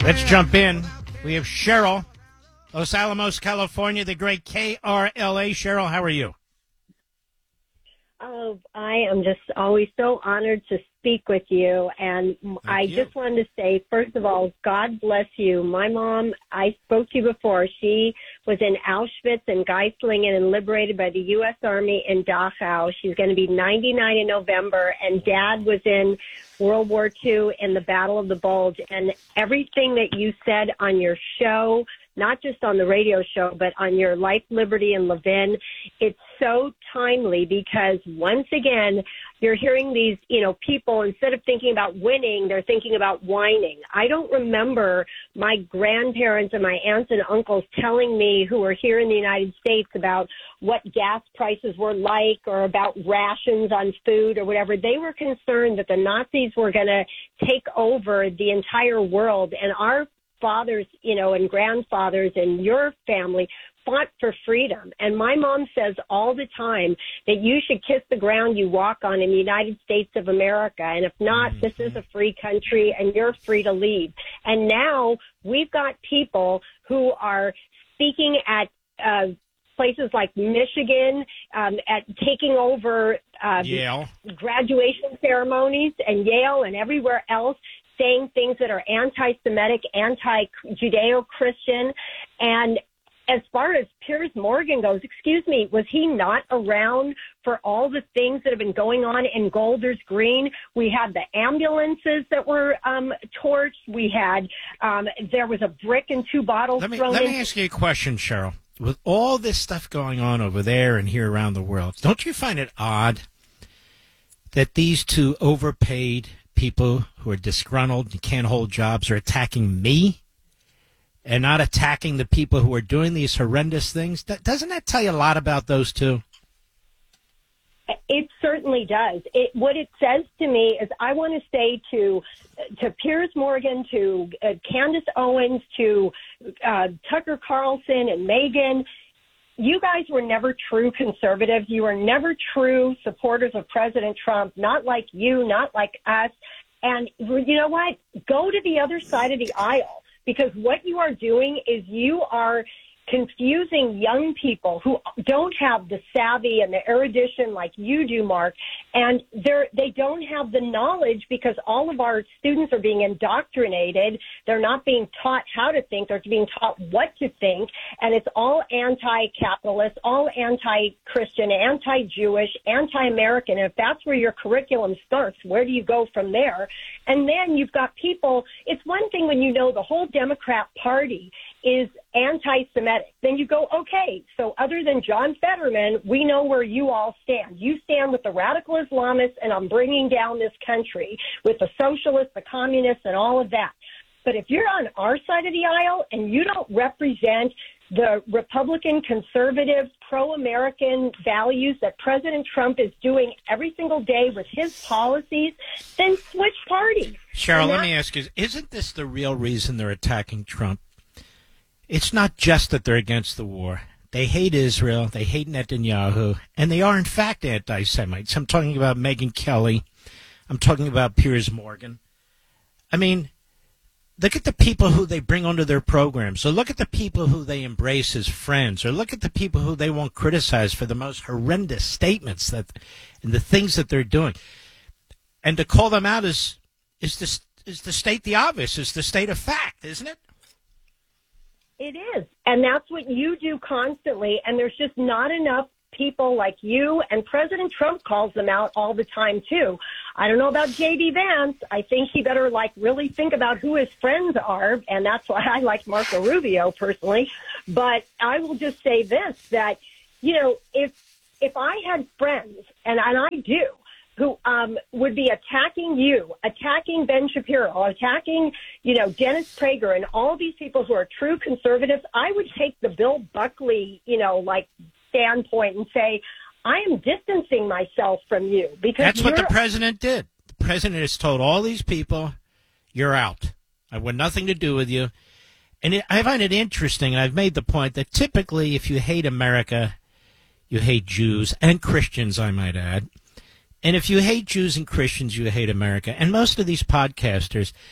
Let's jump in. We have Cheryl, Los Alamos, California, the great KRLA. Cheryl, how are you? Oh, I am just always so honored to speak with you. And I just wanted to say, first of all, God bless you. My mom, I spoke to you before. She was in Auschwitz and Geislingen and liberated by the U.S. Army in Dachau. She's going to be 99 in November. And Dad was in World War II in the Battle of the Bulge. And everything that you said on your show, not just on the radio show, but on your Life, Liberty, and Levin, it's so timely because once again, you're hearing these, people, instead of thinking about winning, they're thinking about whining. I don't remember my grandparents and my aunts and uncles telling me who were here in the United States about what gas prices were like or about rations on food or whatever. They were concerned that the Nazis were going to take over the entire world, and our fathers, and grandfathers and your family fought for freedom. And my mom says all the time that you should kiss the ground you walk on in the United States of America. And if not, this is a free country and you're free to leave. And now we've got people who are speaking at places like Michigan, at taking over Yale graduation ceremonies, and Yale and everywhere else, saying things that are anti-Semitic, anti-Judeo-Christian. And as far as Piers Morgan goes, excuse me, was he not around for all the things that have been going on in Golders Green? We had the ambulances that were torched. We had, there was a brick and two bottles thrown in. Let me ask you a question, Cheryl. With all this stuff going on over there and here around the world, don't you find it odd that these two overpaid people who are disgruntled and can't hold jobs are attacking me and not attacking the people who are doing these horrendous things? Doesn't that tell you a lot about those two? It certainly does. What it says to me is I want to say to Piers Morgan, to Candace Owens, to Tucker Carlson and Megyn, you guys were never true conservatives. You were never true supporters of President Trump, not like you, not like us. And you know what? Go to the other side of the aisle, because what you are doing is you are confusing young people who don't have the savvy and the erudition like you do, Mark, and they don't have the knowledge because all of our students are being indoctrinated. They're not being taught how to think. They're being taught what to think, and it's all anti-capitalist, all anti-Christian, anti-Jewish, anti-American. And if that's where your curriculum starts, where do you go from there? And then you've got people, it's one thing when you know the whole Democrat Party is anti-Semitic. Then you go, okay, so other than John Fetterman, we know where you all stand. You stand with the radical Islamists, and I'm bringing down this country with the socialists, the communists, and all of that. But if you're on our side of the aisle and you don't represent the Republican, conservative, pro-American values that President Trump is doing every single day with his policies, then switch parties. Cheryl, let me ask you, isn't this the real reason they're attacking Trump? It's not just that they're against the war. They hate Israel, they hate Netanyahu, and they are, in fact, anti-Semites. I'm talking about Megyn Kelly. I'm talking about Piers Morgan. I mean, look at the people who they bring onto their programs. So look at the people who they embrace as friends, or look at the people who they won't criticize for the most horrendous statements and the things that they're doing. And to call them out is to state the obvious, is to state a fact, isn't it? It is. And that's what you do constantly. And there's just not enough people like you, and President Trump calls them out all the time, too. I don't know about J.D. Vance. I think he better, really think about who his friends are, and that's why I like Marco Rubio, personally. But I will just say this, that, if I had friends, and I do, who would be attacking you, attacking Ben Shapiro, attacking, Dennis Prager, and all these people who are true conservatives, I would take the Bill Buckley, standpoint and say, I am distancing myself from you. Because that's what the president did. The president has told all these people, you're out. I want nothing to do with you. And I find it interesting, and I've made the point that typically if you hate America, you hate Jews and Christians, I might add. And if you hate Jews and Christians, you hate America. And most of these podcasters,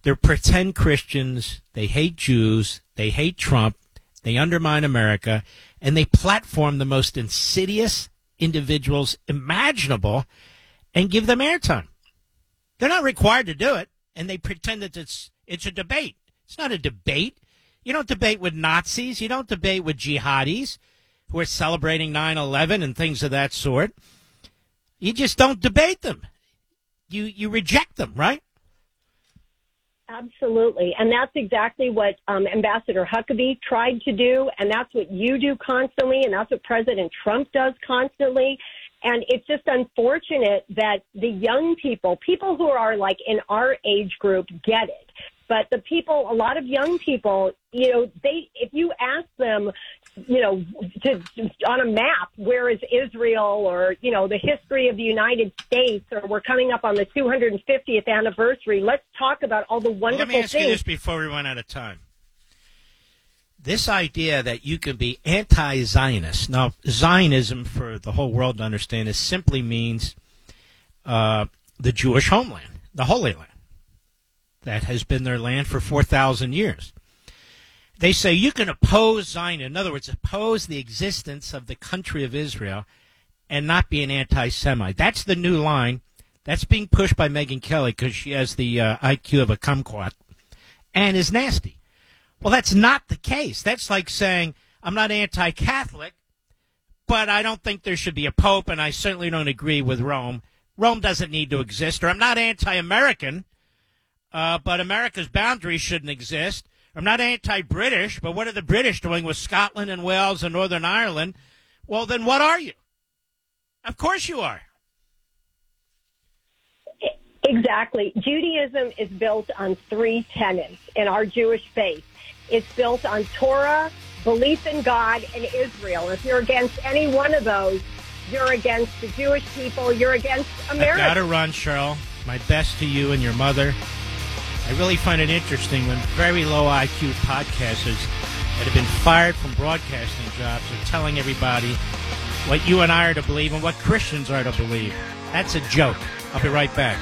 They're pretend Christians. They hate Jews. They hate Trump. They undermine America. And they platform the most insidious individuals imaginable and give them airtime. They're not required to do it, and they pretend that it's a debate. It's not a debate. You don't debate with Nazis. You don't debate with jihadis who are celebrating 9/11 and things of that sort. You just don't debate them. You reject them, right? Absolutely. And that's exactly what Ambassador Huckabee tried to do. And that's what you do constantly. And that's what President Trump does constantly. And it's just unfortunate that the young people who are like in our age group get it. But the people, a lot of young people, if you ask them, on a map, where is Israel, or, the history of the United States, or we're coming up on the 250th anniversary. Let's talk about all the wonderful things. Let me ask you this before we run out of time. This idea that you can be anti-Zionist. Now, Zionism, for the whole world to understand, is simply means the Jewish homeland, the Holy Land. That has been their land for 4,000 years. They say you can oppose Zionism, in other words, oppose the existence of the country of Israel and not be an anti-Semite. That's the new line. That's being pushed by Megyn Kelly because she has the IQ of a kumquat and is nasty. Well, that's not the case. That's like saying I'm not anti-Catholic, but I don't think there should be a pope, and I certainly don't agree with Rome. Rome doesn't need to exist. Or I'm not anti-American, but America's boundaries shouldn't exist. I'm not anti-British, but what are the British doing with Scotland and Wales and Northern Ireland? Well, then what are you? Of course you are. Exactly. Judaism is built on three tenets in our Jewish faith. It's built on Torah, belief in God, and Israel. If you're against any one of those, you're against the Jewish people, you're against America. I've got to run, Cheryl. My best to you and your mother. I really find it interesting when very low IQ podcasters that have been fired from broadcasting jobs are telling everybody what you and I are to believe and what Christians are to believe. That's a joke. I'll be right back.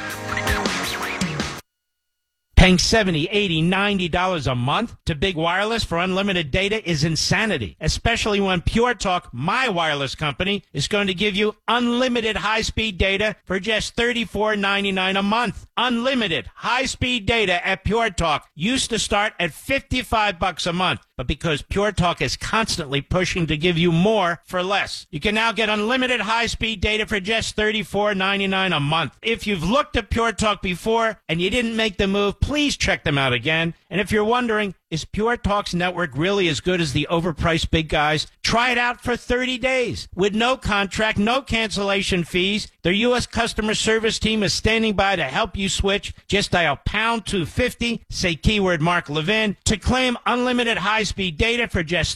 Paying $70, $80, $90 a month to Big Wireless for unlimited data is insanity, especially when Pure Talk, my wireless company, is going to give you unlimited high-speed data for just $34.99 a month. Unlimited high-speed data at Pure Talk used to start at $55 a month, but because Pure Talk is constantly pushing to give you more for less, you can now get unlimited high-speed data for just $34.99 a month. If you've looked at Pure Talk before and you didn't make the move, please check them out again. And if you're wondering, is Pure Talk's network really as good as the overpriced big guys? Try it out for 30 days with no contract, no cancellation fees. Their U.S. customer service team is standing by to help you switch. Just dial pound 250, say keyword Mark Levin, to claim unlimited high-speed data for just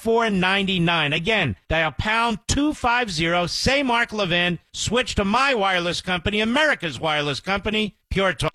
$34.99. Again, dial pound 250, say Mark Levin, switch to my wireless company, America's wireless company, Pure Talk.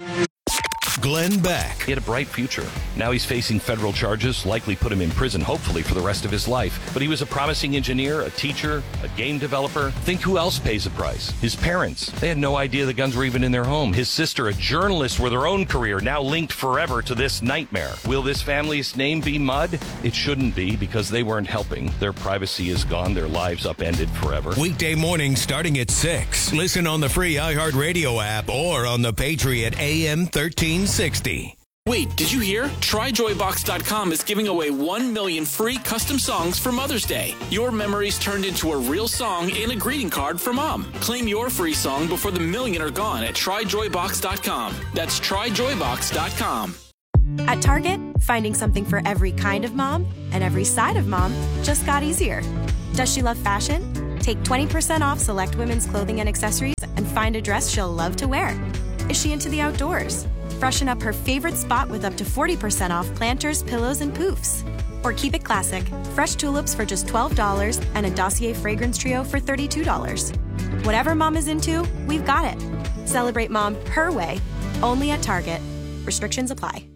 Glenn Beck. He had a bright future. Now he's facing federal charges, likely put him in prison, hopefully for the rest of his life. But he was a promising engineer, a teacher, a game developer. Think who else pays the price? His parents. They had no idea the guns were even in their home. His sister, a journalist with her own career, now linked forever to this nightmare. Will this family's name be mud? It shouldn't be, because they weren't helping. Their privacy is gone. Their lives upended forever. Weekday mornings starting at 6. Listen on the free iHeartRadio app or on the Patriot AM 1360. Wait, did you hear? TryJoyBox.com is giving away 1 million free custom songs for Mother's Day. Your memories turned into a real song and a greeting card for Mom. Claim your free song before the million are gone at TryJoyBox.com. That's TryJoyBox.com. At Target, finding something for every kind of mom and every side of mom just got easier. Does she love fashion? Take 20% off select women's clothing and accessories and find a dress she'll love to wear. Is she into the outdoors? Freshen up her favorite spot with up to 40% off planters, pillows, and poofs. Or keep it classic. Fresh tulips for just $12 and a Dossier fragrance trio for $32. Whatever mom is into, we've got it. Celebrate mom her way, only at Target. Restrictions apply.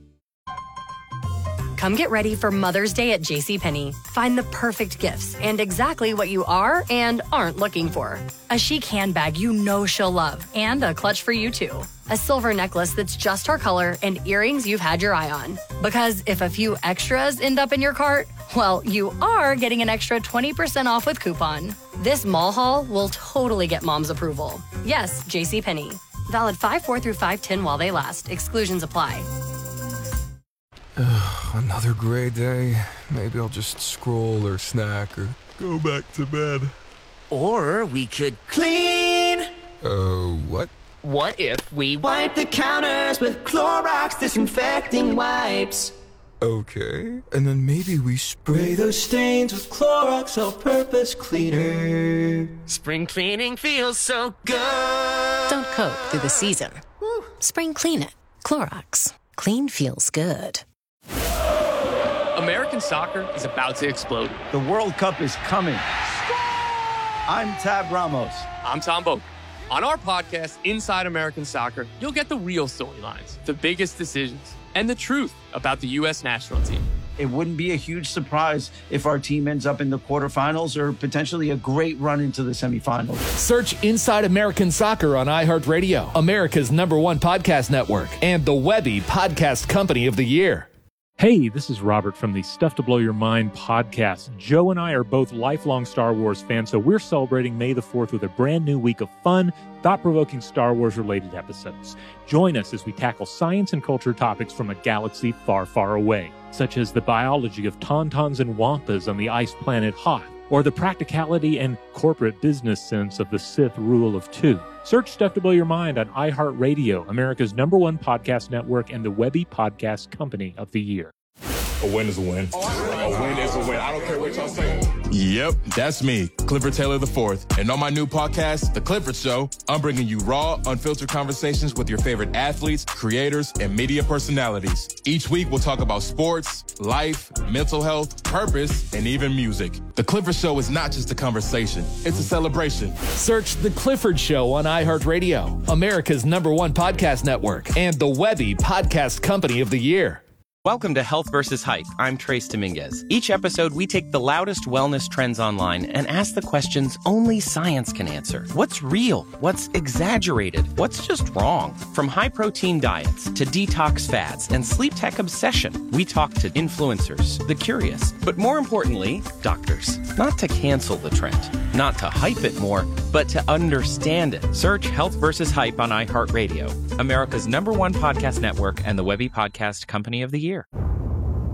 Come get ready for Mother's Day at JCPenney. Find the perfect gifts and exactly what you are and aren't looking for. A chic handbag you know she'll love and a clutch for you too. a silver necklace that's just her color, and earrings you've had your eye on. Because if a few extras end up in your cart, well, you are getting an extra 20% off with coupon. This mall haul will totally get mom's approval. Yes, JCPenney. Valid 5/4 through 5/10 while they last. Exclusions apply. Another gray day. Maybe I'll just scroll or snack or go back to bed. Or we could clean. What? What if we wipe the counters with Clorox disinfecting wipes? Okay. And then maybe we Spray those stains with Clorox all-purpose cleaner. Spring cleaning feels so good. Don't coat through the season. Spring clean it. Clorox. Clean feels good. American soccer is about to explode. The World Cup is coming. I'm Tab Ramos. I'm Tom Boak. On our podcast, Inside American Soccer, you'll get the real storylines, the biggest decisions, and the truth about the U.S. national team. It wouldn't be a huge surprise if our team ends up in the quarterfinals or potentially a great run into the semifinals. Search Inside American Soccer on iHeartRadio, America's #1 podcast network, and the Webby Podcast Company of the Year. Hey, this is Robert from the Stuff to Blow Your Mind podcast. Joe and I are both lifelong Star Wars fans, so we're celebrating May the 4th with a brand new week of fun, thought-provoking Star Wars-related episodes. Join us as we tackle science and culture topics from a galaxy far, far away, such as the biology of tauntauns and wampas on the ice planet Hoth, or the practicality and corporate business sense of the Sith rule of two. Search Stuff to Blow Your Mind on iHeartRadio, America's #1 podcast network, and the Webby Podcast Company of the Year. A win is a win. A win is a win. I don't care what y'all say. Yep, that's me, Clifford Taylor IV. And on my new podcast, The Clifford Show, I'm bringing you raw, unfiltered conversations with your favorite athletes, creators, and media personalities. Each week, we'll talk about sports, life, mental health, purpose, and even music. The Clifford Show is not just a conversation. It's a celebration. Search The Clifford Show on iHeartRadio, America's #1 podcast network, and the Webby Podcast Company of the Year. Welcome to Health vs. Hype. I'm Trace Dominguez. Each episode, we take the loudest wellness trends online and ask the questions only science can answer. What's real? What's exaggerated? What's just wrong? From high-protein diets to detox fads and sleep tech obsession, we talk to influencers, the curious, but more importantly, doctors. Not to cancel the trend, not to hype it more, but to understand it. Search Health vs. Hype on iHeartRadio, America's #1 podcast network, and the Webby Podcast Company of the Year.